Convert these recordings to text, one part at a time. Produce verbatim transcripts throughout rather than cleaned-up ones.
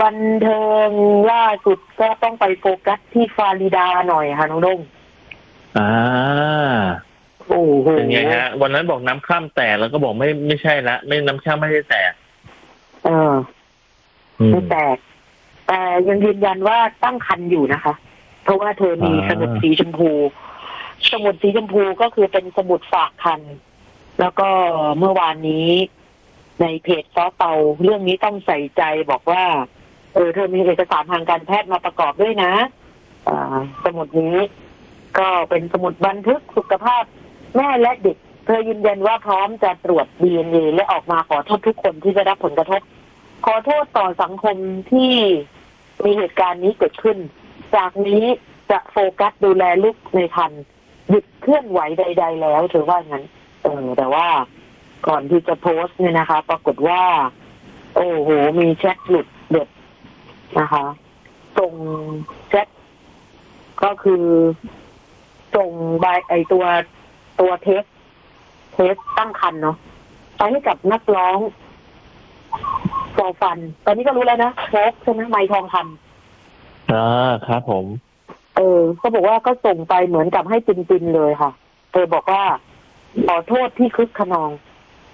บันเทิงล่าสุดก็ต้องไปโฟกัสที่ฟลอริดาหน่อยค่ะน้องดงอ่าโอ้โหเป็นไงฮะวันนั้นบอกน้ำข้ามแตกแล้วก็บอกไม่ไม่ใช่ละไม่น้ำข้ามไม่ได้แตกเออไม่แตกแต่ยังยืนยันว่าตั้งครรภ์อยู่นะคะเพราะว่าเธอมีสมุดสีชมพูสมุดสีชมพูก็คือเป็นสมุดฝากครรภ์แล้วก็เมื่อวานนี้ในเพจซอเตาเรื่องนี้ต้องใส่ใจบอกว่าเออเธอมีเอกสารทางการแพทย์มาประกอบด้วยนะอ่าสมุดนี้ก็เป็นสมุดบันทึกสุขภาพแม่และเด็กเธอยืนยันว่าพร้อมจะตรวจ ดี เอ็น เอ และออกมาขอโทษทุกคนที่ได้รับผลกระทบขอโทษต่อสังคมที่มีเหตุการณ์นี้เกิดขึ้นจากนี้จะโฟกัสดูแลลูกในครรภ์หยุดเคลื่อนไหวใดๆแล้วเธอว่างั้นเออแต่ว่าก่อนที่จะโพสต์เนี่ยนะคะปรากฏว่าโอ้โหมีแชทหลุดเด็ดนะคะส่งแชทก็คือส่งใบไอตัวตัวเทสเทสตั้งครรภ์เนาะไปให้กับนักร้องฟอฟันตอนนี้ก็รู้แล้วนะโฟกใช่ไหมไมค์ทองคำอ่าครับผมเออก็บอกว่าก็ส่งไปเหมือนกับให้ปินๆเลยค่ะเธอบอกว่าขอโทษที่คึกขนอง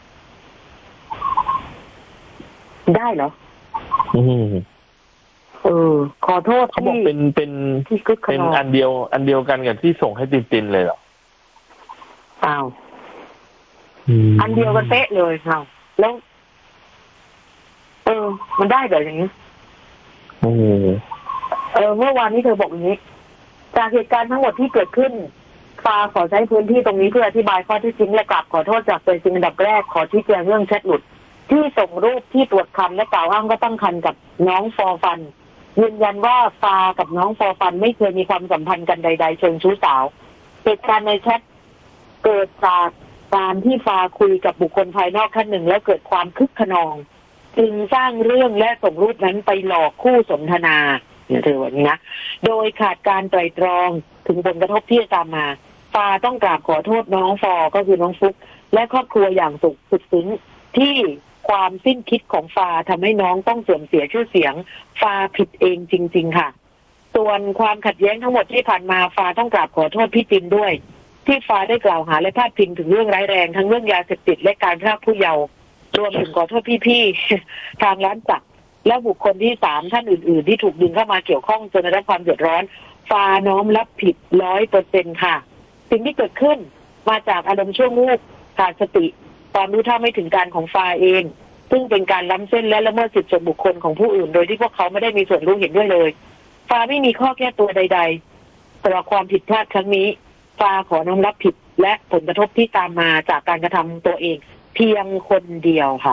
ได้เหรออืมเออขอโทษเขาบอกเป็นเป็นที่คึกขนองเป็นอันเดียวอันเดียวกันกับที่ส่งให้ปินๆเลยเหรออ้าวอันเดียวกันเป๊ะเลยค่ะแล้วเออมันได้เหรออย่างนี้โอ้เออเมื่อวานนี้เธอบอกอย่างนี้จากเหตุการณ์ทั้งหมดที่เกิดขึ้นฟ้าขอใช้พื้นที่ตรงนี้เพื่ออธิบายข้อที่จริงและกราบขอโทษจากตัวจริงอันดับแรกขอชี้แจงเรื่องแชทหลุดที่ส่งรูปที่ตรวจครรภ์และกล่าวอ้างก็ตั้งครรภ์กับน้องฟอฟันยืนยันว่าฟ้ากับน้องฟอฟันไม่เคยมีความสัมพันธ์กันใดๆเชิงชู้สาวเหตุการณ์ในแชทเกิดจากการที่ฟ้าคุยกับบุคคลภายนอกท่านหนึ่งแล้วเกิดความคึกขนองจึงสร้างเรื่องและส่งรูปนั้นไปหลอกคู่สนทนาเนี่ยเธอวันนี้นะโดยขาดการไตร่ตรองถึงผลกระทบที่จะตามมาฟ้าต้องกราบขอโทษน้องฟอก็คือน้องฟุกและครอบครัวอย่างสุขสุดซึ้งที่ความสิ้นคิดของฟ้าทำให้น้องต้องเสื่อมเสียชื่อเสียงฟ้าผิดเองจริงๆค่ะส่วนความขัดแย้งทั้งหมดที่ผ่านมาฟ้าต้องกราบขอโทษพี่จินด้วยที่ฟ้าได้กล่าวหาและพาดพิงถึงเรื่องร้ายแรงทั้งเรื่องยาเสพติดและการพรากผู้เยาว์รวมถึงขอโทษพี่ๆทางร้านจักรและบุคคลที่สามท่านอื่นๆที่ถูกดึงเข้ามาเกี่ยวข้องจนได้รับความเดือดร้อนฟ้าน้อมรับผิดร้อยเปอร์เซ็นต์ค่ะสิ่งที่เกิดขึ้นมาจากอารมณ์ชั่ววูบขาดสติความรู้เท่าไม่ถึงการของฟ้าเองซึ่งเป็นการล้ำเส้นและละเมิดสิทธิส่วนบุคคลของผู้อื่นโดยที่พวกเขาไม่ได้มีส่วนรู้เห็นด้วยเลยฟ้าไม่มีข้อแก้ตัวใดๆสำหรับความผิดพลาดครั้งนี้ฟ้าขอน้อมรับผิดและผลกระทบที่ตามมาจากการกระทำตัวเองเพียงคนเดียวค่ะ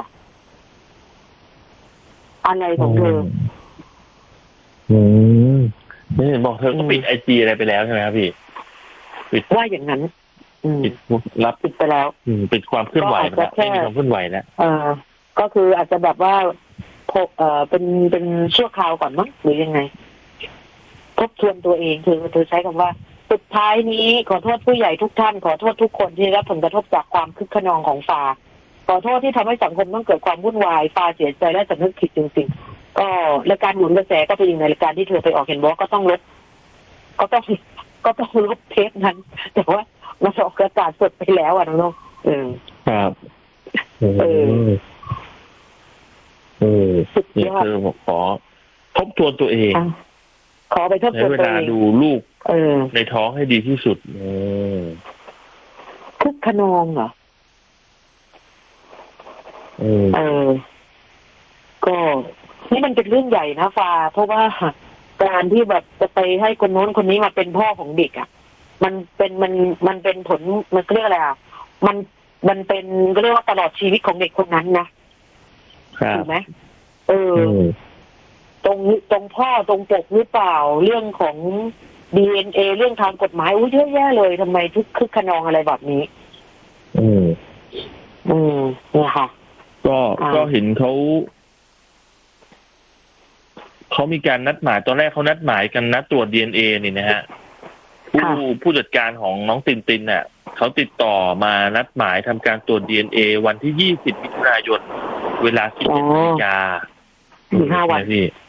อะไรของเธออืมนี่บอกเธอก็ปิดไอจีอะไรไปแล้วใช่ไหมครับพี่ปิดว่าอย่างนั้นปิดรับปิดไปแล้วปิดความเคลื่อนไหวแล้วไม่มีความเคลื่อนไหวแล้วเออก็คืออาจจะแบบว่าเออเป็นเป็นชั่วคราวก่อนมั้งหรือยังไงทบทวนตัวเองคือเธอใช้คำว่าสุดท้ายนี้ขอโทษผู้ใหญ่ทุกท่านขอโทษทุกคนที่ได้รับผลกระทบจากความคึกขนองของฟ้าขอโทษที่ทำให้สังคมต้องเกิดความวุ่นวายฟ้าเสียใจและสำนึกผิดจริงๆก็รายการหมุนกระแสก็เป็นในรายการที่เธอไปออกเห็นบอกก็ต้องลดก็ต้องก็ต้องลบเทปนั้นแต่ว่ามาออกอากาศสดไปแล้วอ่ะน้องๆเออครับเออเออสุดยอดเธอบอกขอทบทวนตัวเองขอไปทบทวนตัวเองเวลาดูลูกเออในท้องให้ดีที่สุดเออคึกขนองเหรอเออก็นี่มันเป็นเรื่องใหญ่นะฟ้าเพราะว่าการที่แบบจะไปให้คนโน้นคนนี้มาเป็นพ่อของเด็กอ่ะมันเป็นมันมันเป็นผลมันเรียกอะไรอ่ะมันมันเป็นก็เรียกว่าตลอดชีวิตของเด็กคนนั้นนะถูกไหมเออตรงตรงพ่อตรงปกหรือเปล่าเรื่องของ ดี เอ็น เอ เรื่องทางกฎหมายอุ้ยเยอะแยะเลยทำไมทุกคึกขนองอะไรแบบนี้อืมอืมเนี่ยค่ะก็ก็เห็นเขาเขามีการนัดหมายตอนแรกเขานัดหมายกันนัดตรวจ ดี เอ็น เอ นี่นะฮะผู้ผู้จัดการของน้องตินตินเนี่ยเขาติดต่อมานัดหมายทำการตรวจ ดี เอ็น เอ วันที่ยี่สิบมิถุนายนเวลาสิบเจ็ดนาฬิกาอีกห้าวัน